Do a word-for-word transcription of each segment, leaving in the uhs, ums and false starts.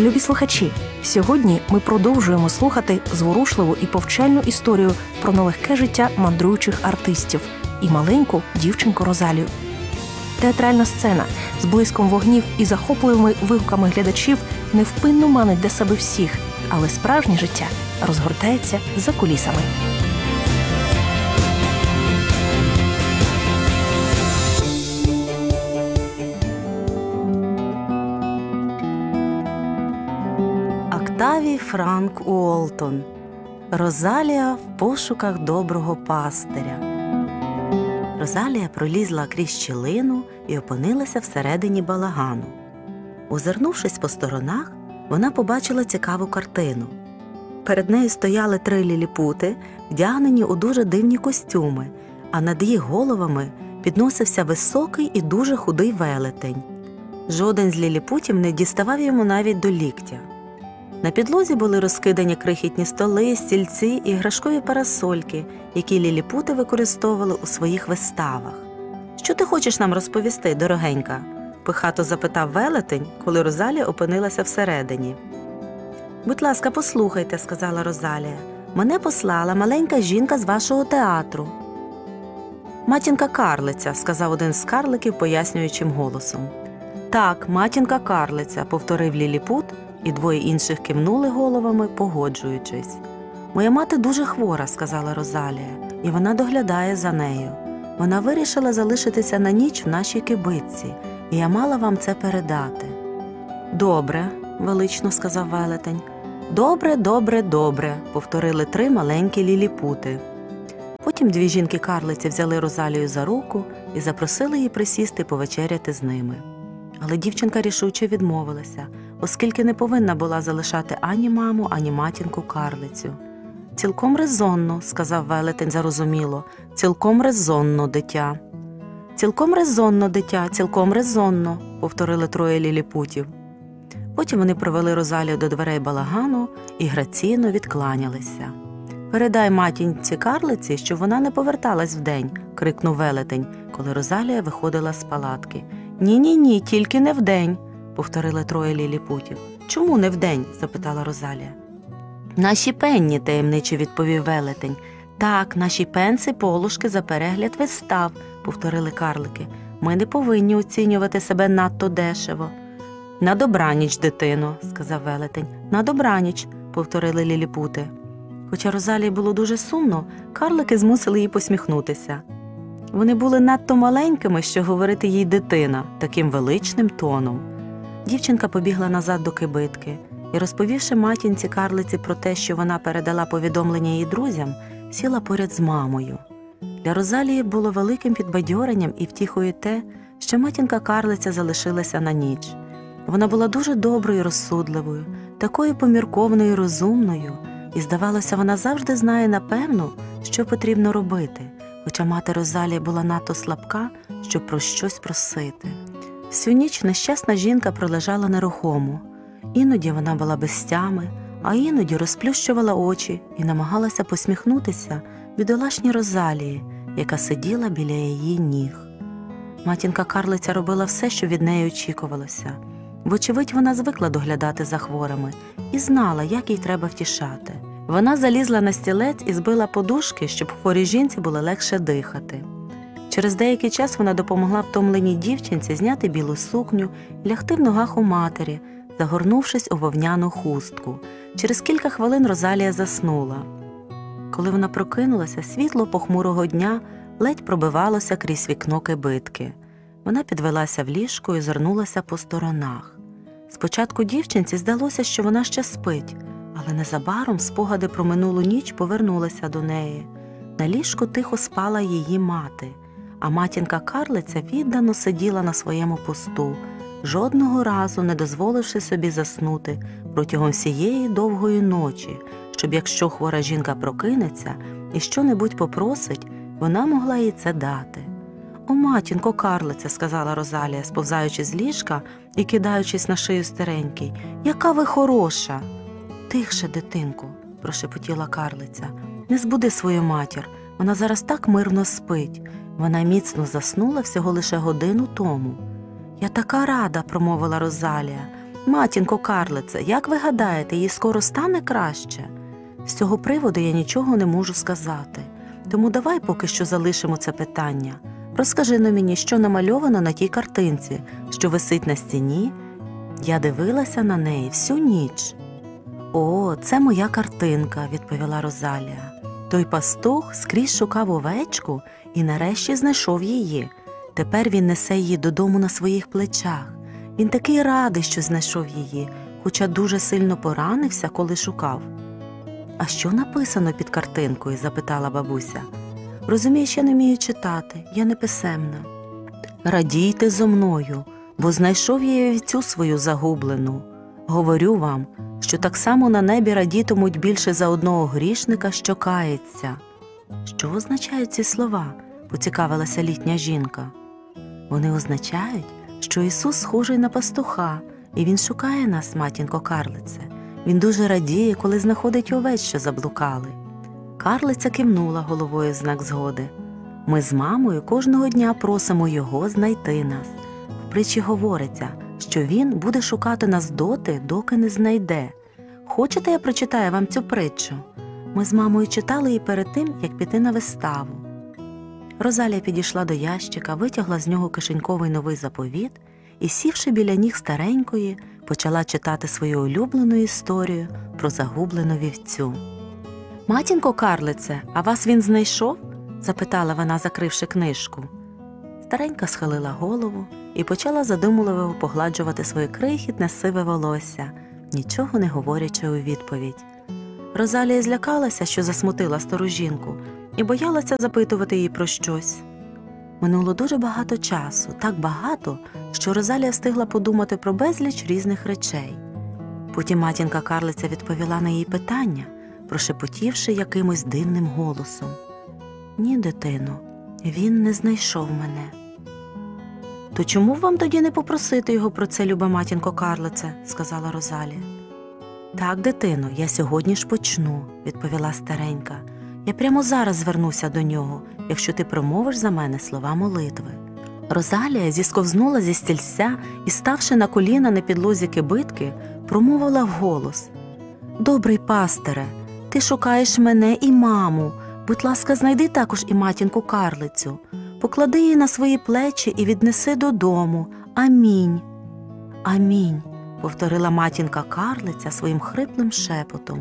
Любі слухачі, сьогодні ми продовжуємо слухати зворушливу і повчальну історію про нелегке життя мандруючих артистів і маленьку дівчинку Розалію. Театральна сцена з блиском вогнів і захопливими вигуками глядачів невпинно манить до себе всіх, але справжнє життя розгортається за кулісами. Октавій Франк Уолтон. Розалія в пошуках доброго пастиря. Розалія пролізла крізь щілину і опинилася всередині балагану. Озирнувшись по сторонах, вона побачила цікаву картину. Перед нею стояли три ліліпути, вдягнені у дуже дивні костюми, а над їх головами підносився високий і дуже худий велетень. Жоден з ліліпутів не діставав йому навіть до ліктя. На підлозі були розкидані крихітні столи, стільці і іграшкові парасольки, які ліліпути використовували у своїх виставах. «Що ти хочеш нам розповісти, дорогенька?» – пихато запитав велетень, коли Розалія опинилася всередині. «Будь ласка, послухайте», – сказала Розалія. «Мене послала маленька жінка з вашого театру». «Матінка Карлиця», – сказав один з карликів пояснюючим голосом. «Так, матінка Карлиця», – повторив ліліпут, і двоє інших кивнули головами, погоджуючись. «Моя мати дуже хвора», – сказала Розалія, – «і вона доглядає за нею. Вона вирішила залишитися на ніч в нашій кибитці, і я мала вам це передати». «Добре», – велично сказав велетень. «Добре, добре, добре», – повторили три маленькі ліліпути. Потім дві жінки-карлиці взяли Розалію за руку і запросили її присісти повечеряти з ними. Але дівчинка рішуче відмовилася, оскільки не повинна була залишати ані маму, ані матінку-карлицю. «Цілком резонно», – сказав велетень зарозуміло, – «цілком резонно, дитя». «Цілком резонно, дитя, цілком резонно», – повторили троє ліліпутів. Потім вони провели Розалію до дверей балагану і граційно відкланялися. «Передай матінці-карлиці, щоб вона не поверталась вдень», – крикнув велетень, коли Розалія виходила з палатки. «Ні-ні-ні, тільки не вдень», – повторили троє ліліпутів. «Чому не вдень?» – запитала Розалія. «Наші пенні», – таємниче відповів велетень. «Так, наші пенси полушки за перегляд вистав», – повторили карлики. «Ми не повинні оцінювати себе надто дешево». «На добраніч, дитино», – сказав велетень. «На добраніч», – повторили ліліпути. Хоча Розалії було дуже сумно, карлики змусили її посміхнутися. Вони були надто маленькими, що говорити їй дитина, таким величним тоном. Дівчинка побігла назад до кибитки і, розповівши матінці-карлиці про те, що вона передала повідомлення її друзям, сіла поряд з мамою. Для Розалії було великим підбадьоренням і втіхою те, що матінка-карлиця залишилася на ніч. Вона була дуже доброю і розсудливою, такою поміркованою і розумною, і, здавалося, вона завжди знає напевно, що потрібно робити, хоча мати Розалії була надто слабка, щоб про щось просити. Всю ніч нещасна жінка пролежала нерухомо. Іноді вона була без тями, а іноді розплющувала очі і намагалася посміхнутися бідолашній Розалії, яка сиділа біля її ніг. Матінка-карлиця робила все, що від неї очікувалося. Вочевидь, вона звикла доглядати за хворими і знала, як їй треба втішати. Вона залізла на стілець і збила подушки, щоб хворій жінці було легше дихати. Через деякий час вона допомогла втомленій дівчинці зняти білу сукню і лягти в ногах у матері, загорнувшись у вовняну хустку. Через кілька хвилин Розалія заснула. Коли вона прокинулася, світло похмурого дня ледь пробивалося крізь вікно кибитки. Вона підвелася в ліжку і озирнулася по сторонах. Спочатку дівчинці здалося, що вона ще спить, але незабаром спогади про минулу ніч повернулися до неї. На ліжку тихо спала її мати, а матінка-карлиця віддано сиділа на своєму посту, жодного разу не дозволивши собі заснути протягом всієї довгої ночі, щоб якщо хвора жінка прокинеться і що-небудь попросить, вона могла їй це дати. «О, матінко-карлиця», – сказала Розалія, сповзаючи з ліжка і кидаючись на шию старенькій, – «яка ви хороша!» «Тихше, дитинку», – прошепотіла карлиця, – «не збуди свою матір, вона зараз так мирно спить. Вона міцно заснула всього лише годину тому». «Я така рада», – промовила Розалія. Матінко Карлице, як ви гадаєте, їй скоро стане краще? З цього приводу я нічого не можу сказати. Тому давай поки що залишимо це питання. Розкажи на мені, що намальовано на тій картинці, що висить на стіні. Я дивилася на неї всю ніч. О, це моя картинка, відповіла Розалія. Той пастух скрізь шукав овечку і нарешті знайшов її. Тепер він несе її додому на своїх плечах. Він такий радий, що знайшов її, хоча дуже сильно поранився, коли шукав. А що написано під картинкою? Запитала бабуся. Розумієш, я не вмію читати, я не писемна. Радійте зо мною, бо знайшов я вівцю свою загублену. Говорю вам, що так само на небі радітимуть більше за одного грішника, що кається. Що означають ці слова? Поцікавилася літня жінка. Вони означають, що Ісус схожий на пастуха, і Він шукає нас, матінко Карлице. Він дуже радіє, коли знаходить овець, що заблукали. Карлиця кивнула головою в знак згоди. Ми з мамою кожного дня просимо Його знайти нас. В притчі говориться, що Він буде шукати нас доти, доки не знайде. Хочете, я прочитаю вам цю притчу? Ми з мамою читали її перед тим, як піти на виставу. Розалія підійшла до ящика, витягла з нього кишеньковий новий заповіт і, сівши біля ніг старенької, почала читати свою улюблену історію про загублену вівцю. «Матінко Карлице, а вас він знайшов?» – запитала вона, закривши книжку. Старенька схилила голову і почала задумливо погладжувати своє крихітне сиве волосся, нічого не говорячи у відповідь. Розалія злякалася, що засмутила стару жінку, і боялася запитувати її про щось. Минуло дуже багато часу, так багато, що Розалія встигла подумати про безліч різних речей. Потім матінка Карлиця відповіла на її питання, прошепотівши якимось дивним голосом. «Ні, дитино, він не знайшов мене». «То чому вам тоді не попросити його про це, люба матінко Карлице?» – сказала Розалія. «Так, дитино, я сьогодні ж почну», – відповіла старенька. «Я прямо зараз звернуся до нього, якщо ти промовиш за мене слова молитви». Розалія зісковзнула зі стільця і, ставши на коліна на підлозі кибитки, промовила вголос. «Добрий пастире, ти шукаєш мене і маму. Будь ласка, знайди також і матінку Карлицю. Поклади її на свої плечі і віднеси додому. Амінь». «Амінь», – повторила матінка Карлиця своїм хриплим шепотом.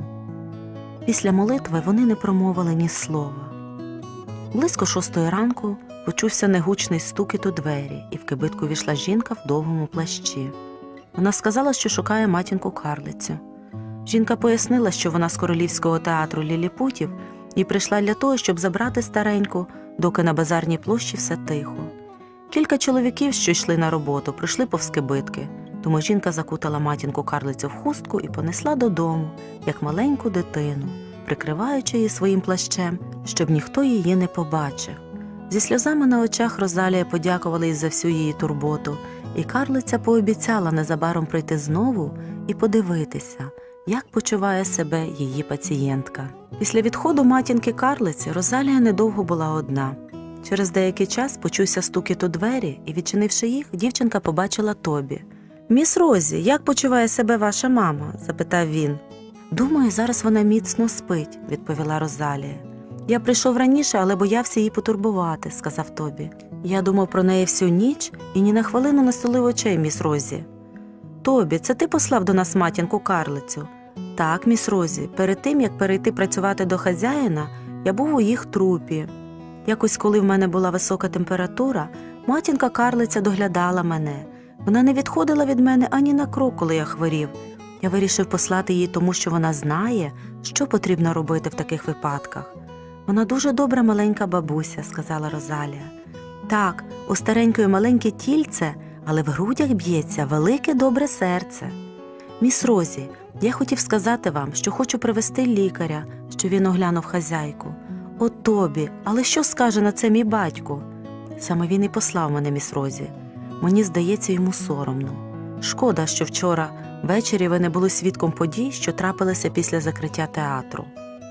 Після молитви вони не промовили ні слова. Близько шостої ранку почувся негучний стукіт у двері, і в кибитку війшла жінка в довгому плащі. Вона сказала, що шукає матінку Карлицю. Жінка пояснила, що вона з королівського театру ліліпутів і прийшла для того, щоб забрати стареньку, доки на базарній площі все тихо. Кілька чоловіків, що йшли на роботу, прийшли повз кибитки, тому жінка закутала матінку Карлицю в хустку і понесла додому, як маленьку дитину, прикриваючи її своїм плащем, щоб ніхто її не побачив. Зі сльозами на очах Розалія подякувала їй за всю її турботу, і Карлиця пообіцяла незабаром прийти знову і подивитися, як почуває себе її пацієнтка. Після відходу матінки Карлиці Розалія недовго була одна. Через деякий час почувся стукіт у двері, і, відчинивши їх, дівчинка побачила Тобі. «Міс Розі, як почуває себе ваша мама?» – запитав він. «Думаю, зараз вона міцно спить», – відповіла Розалія. «Я прийшов раніше, але боявся її потурбувати», – сказав Тобі. «Я думав про неї всю ніч і ні на хвилину не стулив очей, міс Розі». «Тобі, це ти послав до нас матінку Карлицю?» «Так, міс Розі, перед тим, як перейти працювати до хазяїна, я був у їх трупі. Якось, коли в мене була висока температура, матінка Карлиця доглядала мене. Вона не відходила від мене ані на крок, коли я хворів. Я вирішив послати її, тому що вона знає, що потрібно робити в таких випадках. Вона дуже добра маленька бабуся», – сказала Розалія. «Так, у старенької маленьке тільце, але в грудях б'ється велике добре серце. Міс Розі, я хотів сказати вам, що хочу привезти лікаря, що він оглянув хазяйку. О, Тобі, але що скаже на це мій батько?» «Саме він і послав мене, міс Розі. Мені здається, йому соромно. Шкода, що вчора ввечері ви не були свідком подій, що трапилися після закриття театру».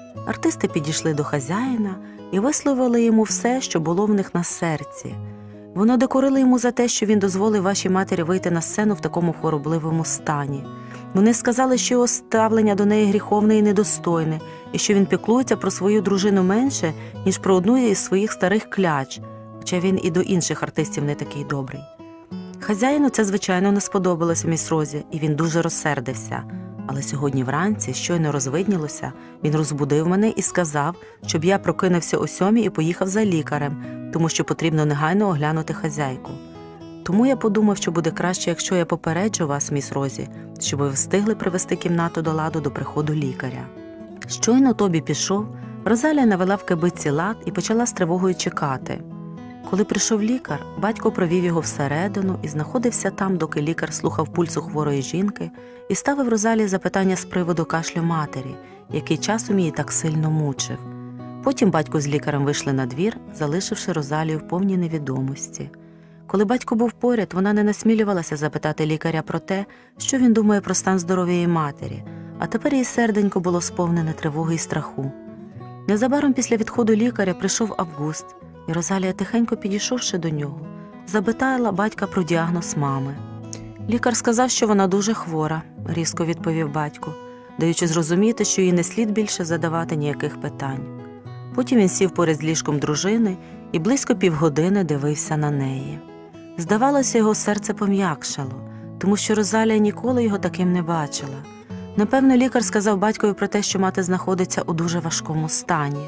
Артисти підійшли до хазяїна і висловили йому все, що було в них на серці. Воно докорило йому за те, що він дозволив вашій матері вийти на сцену в такому хворобливому стані. Вони сказали, що його ставлення до неї гріховне і недостойне, і що він піклується про свою дружину менше, ніж про одну із своїх старих кляч, хоча він і до інших артистів не такий добрий. Хазяїну це, звичайно, не сподобалося міс Розі, і він дуже розсердився. Але сьогодні вранці, щойно розвиднілося, він розбудив мене і сказав, щоб я прокинувся о сьомій і поїхав за лікарем, тому що потрібно негайно оглянути хазяйку. Тому я подумав, що буде краще, якщо я попереджу вас, міс Розі, щоб ви встигли привести кімнату до ладу до приходу лікаря. Щойно Тобі пішов, Розалія навела в кибитці лад і почала з тривогою чекати. Коли прийшов лікар, батько провів його всередину і знаходився там, доки лікар слухав пульсу хворої жінки і ставив Розалії запитання з приводу кашлю матері, який часом її так сильно мучив. Потім батько з лікарем вийшли на двір, залишивши Розалію в повній невідомості. Коли батько був поряд, вона не насмілювалася запитати лікаря про те, що він думає про стан здоров'я її матері, а тепер її серденько було сповнене тривоги і страху. Незабаром після відходу лікаря прийшов Август, і Розалія, тихенько підійшовши до нього, запитала батька про діагноз мами. «Лікар сказав, що вона дуже хвора», – різко відповів батько, даючи зрозуміти, що їй не слід більше задавати ніяких питань. Потім він сів поряд з ліжком дружини і близько півгодини дивився на неї. Здавалося, його серце пом'якшало, тому що Розалія ніколи його таким не бачила. Напевно, лікар сказав батькові про те, що мати знаходиться у дуже важкому стані.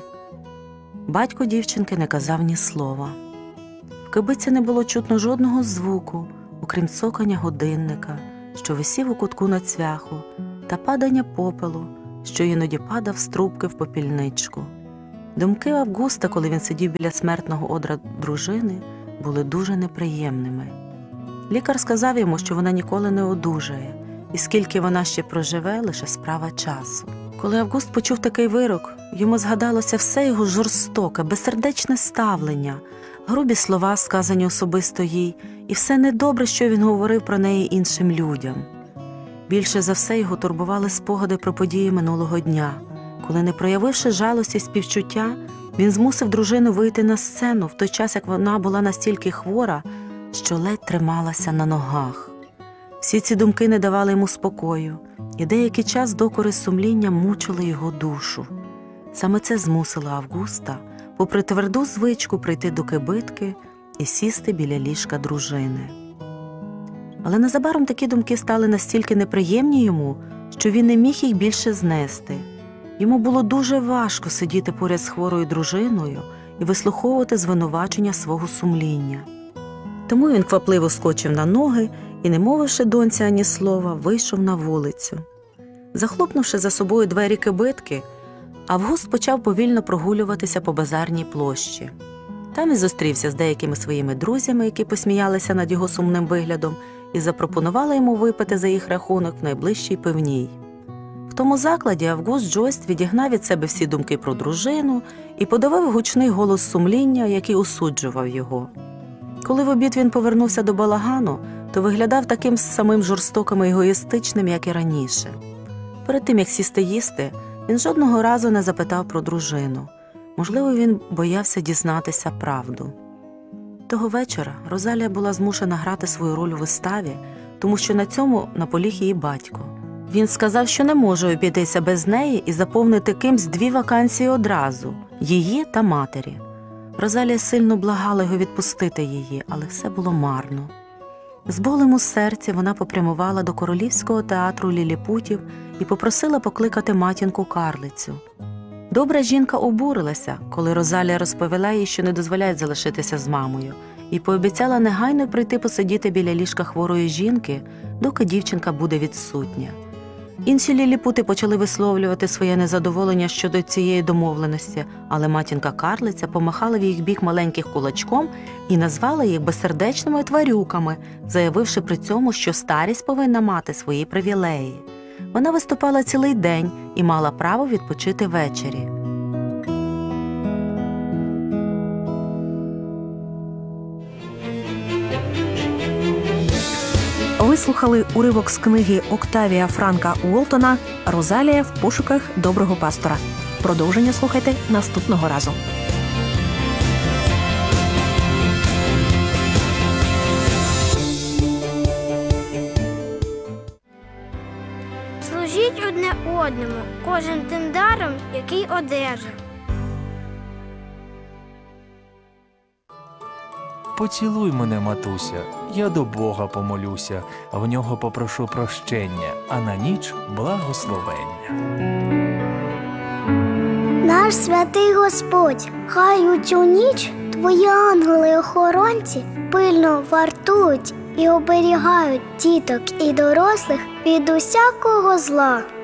Батько дівчинки не казав ні слова. В кибитці не було чутно жодного звуку, окрім цокання годинника, що висів у кутку на цвяху, та падання попелу, що іноді падав з трубки в попільничку. Думки Августа, коли він сидів біля смертного одра дружини, були дуже неприємними. Лікар сказав йому, що вона ніколи не одужає, і скільки вона ще проживе, лише справа часу. Коли Август почув такий вирок, йому згадалося все його жорстоке, безсердечне ставлення, грубі слова, сказані особисто їй, і все недобре, що він говорив про неї іншим людям. Більше за все його турбували спогади про події минулого дня, коли, не проявивши жалості й співчуття, він змусив дружину вийти на сцену в той час, як вона була настільки хвора, що ледь трималася на ногах. Всі ці думки не давали йому спокою, і деякий час докори сумління мучили його душу. Саме це змусило Августа, попри тверду звичку, прийти до кибитки і сісти біля ліжка дружини. Але незабаром такі думки стали настільки неприємні йому, що він не міг їх більше знести. Йому було дуже важко сидіти поряд з хворою дружиною і вислуховувати звинувачення свого сумління. Тому він квапливо скочив на ноги і, не мовивши доньці ані слова, вийшов на вулицю. Захлопнувши за собою двері кибитки, Август почав повільно прогулюватися по базарній площі. Там і зустрівся з деякими своїми друзями, які посміялися над його сумним виглядом і запропонували йому випити за їх рахунок в найближчій пивній. В тому закладі Август Джойс відігнав від себе всі думки про дружину і подавив гучний голос сумління, який осуджував його. Коли в обід він повернувся до балагану, то виглядав таким самим жорстоким і егоїстичним, як і раніше. Перед тим, як сісти їсти, він жодного разу не запитав про дружину. Можливо, він боявся дізнатися правду. Того вечора Розалія була змушена грати свою роль у виставі, тому що на цьому наполіг її батько. Він сказав, що не може обійтися без неї і заповнити кимсь дві вакансії одразу – її та матері. Розалія сильно благала його відпустити її, але все було марно. З болем у серці вона попрямувала до Королівського театру ліліпутів і попросила покликати матінку-карлицю. Добра жінка обурилася, коли Розалія розповіла їй, що не дозволяє залишитися з мамою, і пообіцяла негайно прийти посидіти біля ліжка хворої жінки, доки дівчинка буде відсутня. Інші ліліпути почали висловлювати своє незадоволення щодо цієї домовленості, але матінка-карлиця помахала в їх бік маленьких кулачком і назвала їх безсердечними тварюками, заявивши при цьому, що старість повинна мати свої привілеї. Вона виступала цілий день і мала право відпочити ввечері. Ви слухали уривок з книги Октавія Франка Уолтона «Розалія в пошуках доброго пастора». Продовження слухайте наступного разу. Служіть одне одному, кожен тим даром, який одержав. Поцілуй мене, матуся, я до Бога помолюся, в нього попрошу прощення, а на ніч благословення. Наш святий Господь, хай у цю ніч твої ангели-охоронці пильно вартують і оберігають діток і дорослих від усякого зла.